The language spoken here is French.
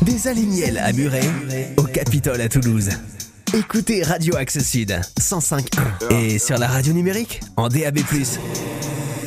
Des Alimiel à Muret, au Capitole à Toulouse. Écoutez Radio Axe Sud 105.1 et sur la radio numérique en DAB+.